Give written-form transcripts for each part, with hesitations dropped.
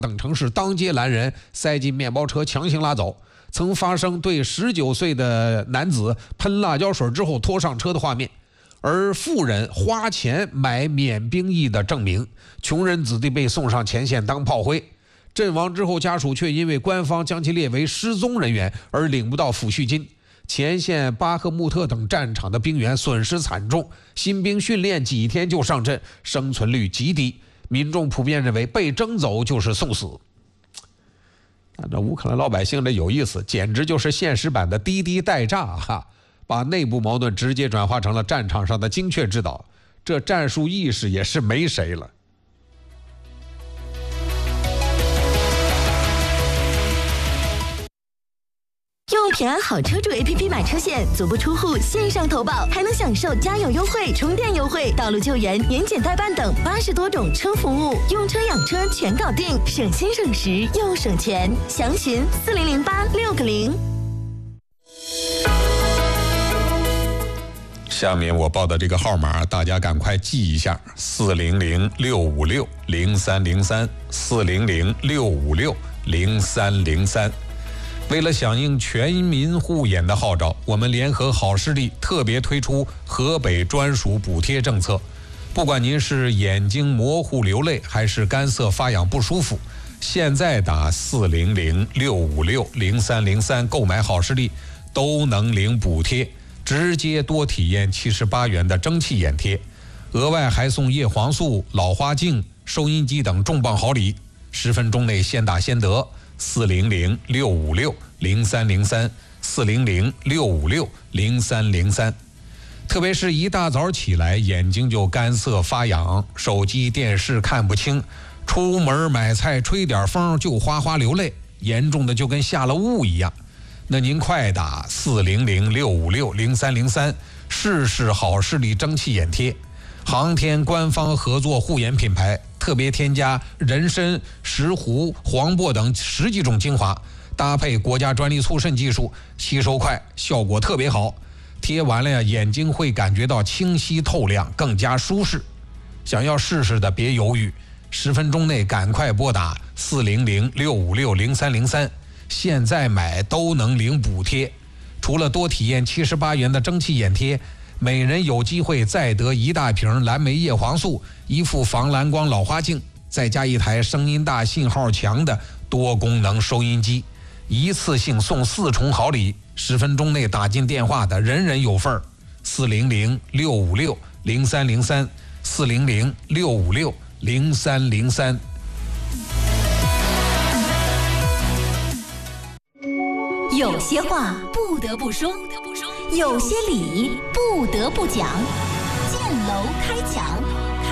等城市当街拦人，塞进面包车强行拉走。曾发生对19岁的男子喷辣椒水之后拖上车的画面。而富人花钱买免兵役的证明，穷人子弟被送上前线当炮灰。阵亡之后，家属却因为官方将其列为失踪人员而领不到抚恤金。前线巴赫穆特等战场的兵员损失惨重，新兵训练几天就上阵，生存率极低。民众普遍认为被征走就是送死。这乌克兰老百姓这有意思，简直就是现实版的滴滴代诈哈，把内部矛盾直接转化成了战场上的精确指导，这战术意识也是没谁了。 用平安好车主 APP 买车险，足不出户线上投保，还能享受加油优惠、充电优惠、道路救援、年检代办等80多种车服务，用车养车全搞定，省心省时又省钱。详询4008-6个0。 下面我报的这个号码，大家赶快记一下：400-656-0303，400-656-0303。为了响应全民护眼的号召，我们联合好视力特别推出河北专属补贴政策。不管您是眼睛模糊流泪，还是干涩发痒不舒服，现在打400-656-0303购买好视力都能领补贴，直接多体验78元的蒸汽眼贴，额外还送叶黄素、老花镜、收音机等重磅好礼，10分钟内先打先得。400-656-0303，400-656-0303。特别是一大早起来，眼睛就干涩发痒，手机电视看不清，出门买菜吹点风就哗哗流泪，严重的就跟下了雾一样。那您快打400-656-0303，试试好视力蒸汽眼贴。航天官方合作护眼品牌，特别添加人参、石斛、黄柏等10几种精华，搭配国家专利促渗技术，吸收快，效果特别好。贴完了呀，眼睛会感觉到清晰透亮，更加舒适。想要试试的别犹豫，10分钟内赶快拨打400-656-0303，现在买都能领补贴。除了多体验78元的蒸汽眼贴，每人有机会再得1大瓶蓝莓叶黄素、1副防蓝光老花镜，再加1台声音大、信号强的多功能收音机，一次性送4重好礼，10分钟内打进电话的人人有份儿。400-656-0303， 400-656-0303。 有些话不得不说，有些理不得不讲。建楼开讲，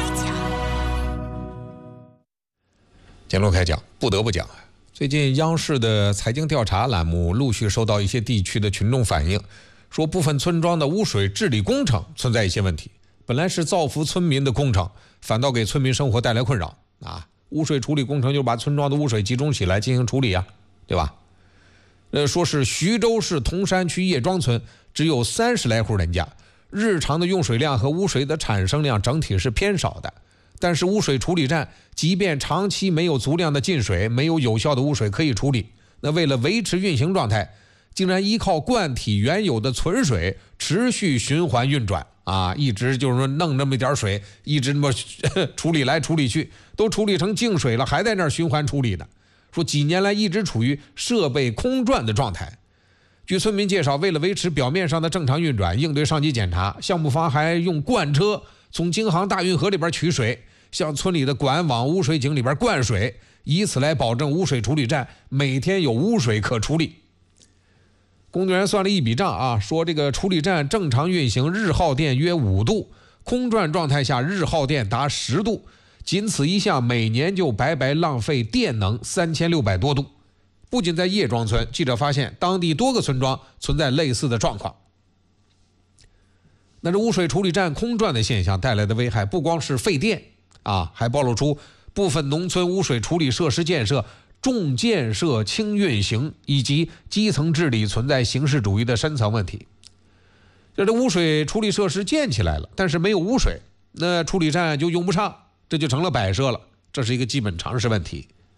建楼开讲，不得不讲。最近央视的财经调查栏目陆续收到一些地区的群众反映，说部分村庄的污水治理工程存在一些问题，本来是造福村民的工程，反倒给村民生活带来困扰啊！污水处理工程就是把村庄的污水集中起来进行处理啊，对吧？说是徐州市铜山区叶庄村只有30来户人家，日常的用水量和污水的产生量整体是偏少的，但是污水处理站即便长期没有足量的进水，没有有效的污水可以处理，那为了维持运行状态，竟然依靠灌体原有的存水持续循环运转啊，一直就是说弄那么一点水，一直那么处理来处理去，都处理成净水了，还在那儿循环处理的。说几年来一直处于设备空转的状态。据村民介绍，为了维持表面上的正常运转，应对上级检查，项目方还用罐车从京杭大运河里边取水，向村里的管网污水井里边灌水，以此来保证污水处理站每天有污水可处理。工作人员算了一笔账啊，说这个处理站正常运行日耗电约5度，空转状态下日耗电达10度，仅此一项每年就白白浪费电能3600多度。不仅在叶庄村，记者发现当地多个村庄存在类似的状况。那这污水处理站空转的现象带来的危害不光是费电啊，还暴露出部分农村污水处理设施建设重建设轻运行，以及基层治理存在形式主义的深层问题。这污水处理设施建起来了，但是没有污水，那处理站就用不上，这就成了摆设了，这是一个基本常识问题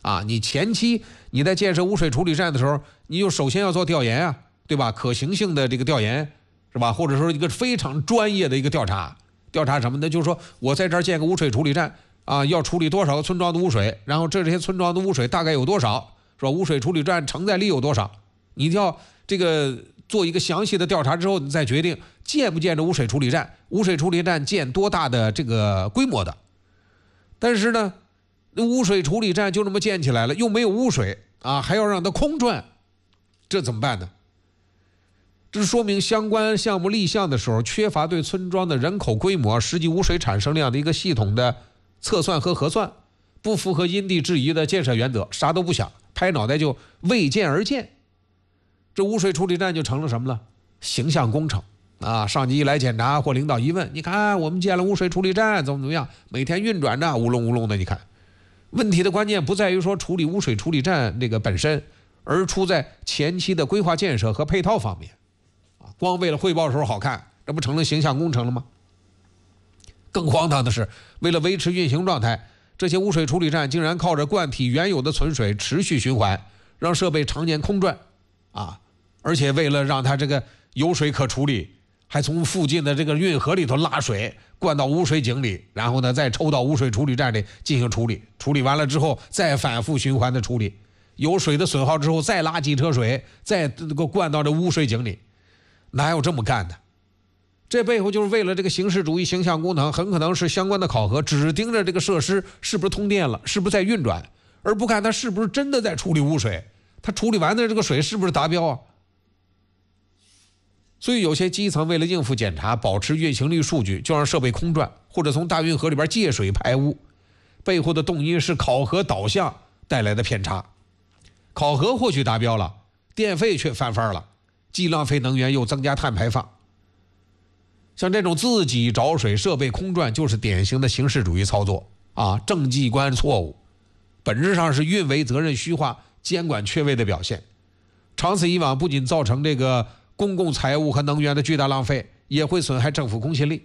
啊，你前期你在建设污水处理站的时候，你就首先要做调研啊，对吧？可行性的这个调研是吧？或者说一个非常专业的一个调查什么呢？就是说我在这儿建个污水处理站啊，要处理多少个村庄的污水，然后这些村庄的污水大概有多少，是吧？污水处理站承载力有多少？你要这个做一个详细的调查之后，你再决定建不建这污水处理站，污水处理站建多大的这个规模的。但是呢，污水处理站就这么建起来了，又没有污水啊，还要让它空转，这怎么办呢？这说明相关项目立项的时候缺乏对村庄的人口规模、实际污水产生量的一个系统的测算和核算，不符合因地制宜的建设原则，啥都不想，拍脑袋就未建而建。这污水处理站就成了什么了？形象工程啊！上级一来检查或领导一问，你看我们建了污水处理站，怎么样？每天运转着，乌龙乌龙的。你看，问题的关键不在于说处理污水处理站这个本身，而出在前期的规划建设和配套方面。啊，光为了汇报的时候好看，这不成了形象工程了吗？更荒唐的是，为了维持运行状态，这些污水处理站竟然靠着灌体原有的存水持续循环，让设备常年空转。啊，而且为了让它这个有水可处理，还从附近的这个运河里头拉水灌到污水井里，然后呢再抽到污水处理站里进行处理，处理完了之后再反复循环的处理，有水的损耗之后再拉几车水，再灌到这污水井里，哪有这么干的？这背后就是为了这个形式主义形象工程，很可能是相关的考核只盯着这个设施是不是通电了，是不是在运转，而不看它是不是真的在处理污水，它处理完的这个水是不是达标啊？所以有些基层为了应付检查，保持运行率数据，就让设备空转，或者从大运河里边借水排污，背后的动因是考核导向带来的偏差。考核或许达标了，电费却翻番了，既浪费能源又增加碳排放。像这种自己找水设备空转，就是典型的形式主义操作啊，政绩观错误，本质上是运维责任虚化、监管缺位的表现。长此以往，不仅造成这个公共财物和能源的巨大浪费，也会损害政府公信力。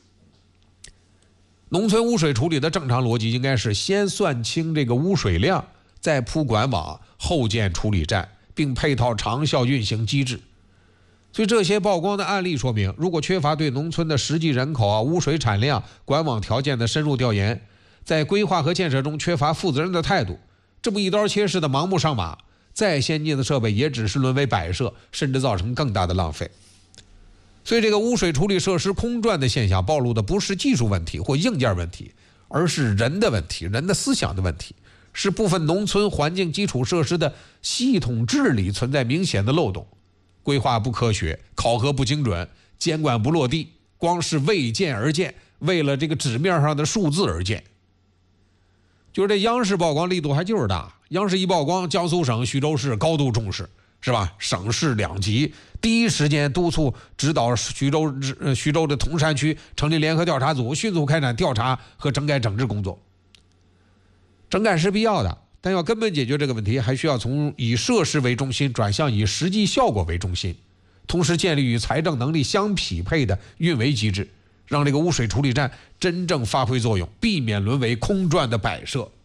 农村污水处理的正常逻辑应该是先算清这个污水量，再铺管网，后建处理站，并配套长效运行机制。所以这些曝光的案例说明，如果缺乏对农村的实际人口啊、污水产量、管网条件的深入调研，在规划和建设中缺乏负责任的态度，这么一刀切式的盲目上马，再先进的设备也只是沦为摆设，甚至造成更大的浪费。所以这个污水处理设施空转的现象，暴露的不是技术问题或硬件问题，而是人的问题，人的思想的问题，是部分农村环境基础设施的系统治理存在明显的漏洞，规划不科学，考核不精准，监管不落地，光是为建而建，为了这个纸面上的数字而建。就是这央视曝光力度还就是大，央视一曝光，江苏省徐州市高度重视，是吧？省市两级第一时间督促指导徐州的铜山区成立联合调查组，迅速开展调查和整改整治工作。整改是必要的，但要根本解决这个问题，还需要从以设施为中心转向以实际效果为中心，同时建立与财政能力相匹配的运维机制，让这个污水处理站真正发挥作用，避免沦为空转的摆设。